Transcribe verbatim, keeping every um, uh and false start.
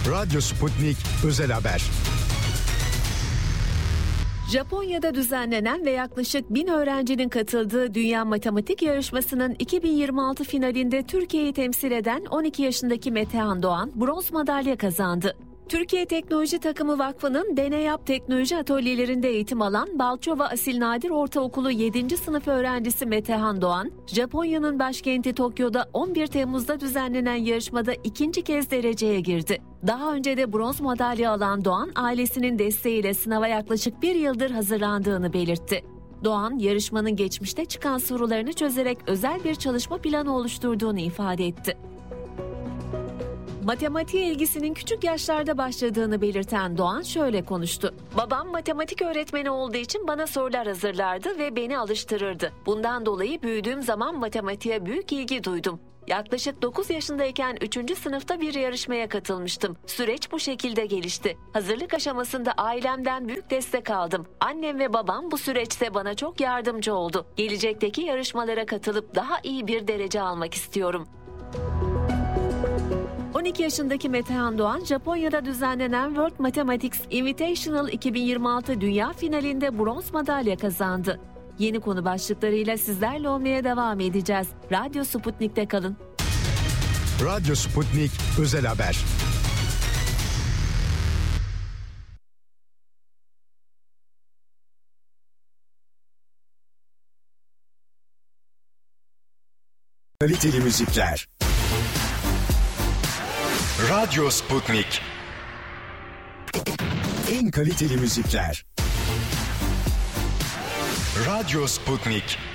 Radyo Sputnik Özel Haber. Japonya'da düzenlenen ve yaklaşık bin öğrencinin katıldığı Dünya Matematik Yarışması'nın iki bin yirmi altı finalinde Türkiye'yi temsil eden on iki yaşındaki Metehan Doğan bronz madalya kazandı. Türkiye Teknoloji Takımı Vakfı'nın Deneyap Teknoloji Atölyelerinde eğitim alan Balçova Asil Nadir Ortaokulu yedinci sınıf öğrencisi Metehan Doğan, Japonya'nın başkenti Tokyo'da on bir Temmuz'da düzenlenen yarışmada ikinci kez dereceye girdi. Daha önce de bronz madalya alan Doğan, ailesinin desteğiyle sınava yaklaşık bir yıldır hazırlandığını belirtti. Doğan, yarışmanın geçmişte çıkan sorularını çözerek özel bir çalışma planı oluşturduğunu ifade etti. Matematiğe ilgisinin küçük yaşlarda başladığını belirten Doğan şöyle konuştu. Babam matematik öğretmeni olduğu için bana sorular hazırlardı ve beni alıştırırdı. Bundan dolayı büyüdüğüm zaman matematiğe büyük ilgi duydum. Yaklaşık dokuz yaşındayken üçüncü sınıfta bir yarışmaya katılmıştım. Süreç bu şekilde gelişti. Hazırlık aşamasında ailemden büyük destek aldım. Annem ve babam bu süreçte bana çok yardımcı oldu. Gelecekteki yarışmalara katılıp daha iyi bir derece almak istiyorum. on iki yaşındaki Metehan Doğan, Japonya'da düzenlenen World Mathematics Invitational iki bin yirmi altı Dünya Finalinde bronz madalya kazandı. Yeni konu başlıklarıyla sizlerle olmaya devam edeceğiz. Radyo Sputnik'te kalın. Radyo Sputnik Özel Haber. Kaliteli müzikler. Radyo Sputnik. En kaliteli müzikler. Radyo Sputnik.